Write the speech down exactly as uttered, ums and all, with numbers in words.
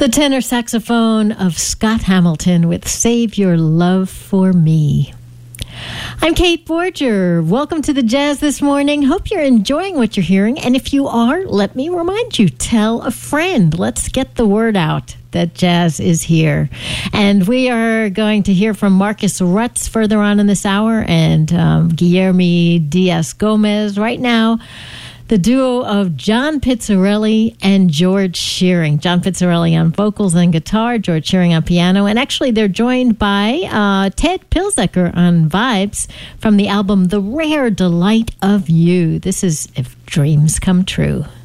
The tenor saxophone of Scott Hamilton with Save Your Love for Me. I'm Kate Borger. Welcome to the Jazz this morning. Hope you're enjoying what you're hearing. And if you are, let me remind you, tell a friend. Let's get the word out that jazz is here. And we are going to hear from Marcus Rutz further on in this hour and um, Guilherme Dias-Gomez. Right now, the duo of John Pizzarelli and George Shearing. John Pizzarelli on vocals and guitar, George Shearing on piano. And actually, they're joined by uh, Ted Pilzecker on vibes from the album The Rare Delight of You. This is If Dreams Come True.